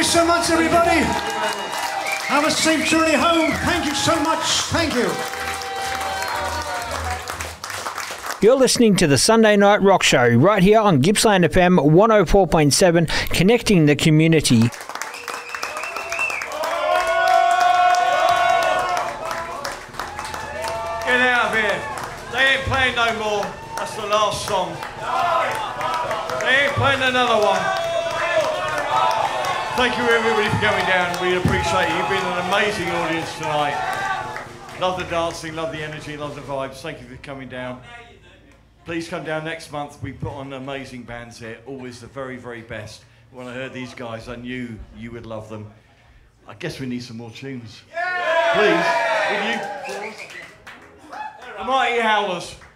so much, everybody. Have a safe journey home. Thank you so much. Thank you. You're listening to the Sunday Night Rock Show right here on Gippsland FM 104.7, connecting the community. Get out of here. They ain't playing no more. That's the last song. They ain't playing another one. Thank you everybody for coming down. We appreciate it. You've been an amazing audience tonight. Love the dancing, love the energy, love the vibes. Thank you for coming down. Please come down next month. We put on amazing bands here, always the very, very best. When I heard these guys, I knew you would love them. I guess we need some more tunes. Please, will you? The Mighty Howlers.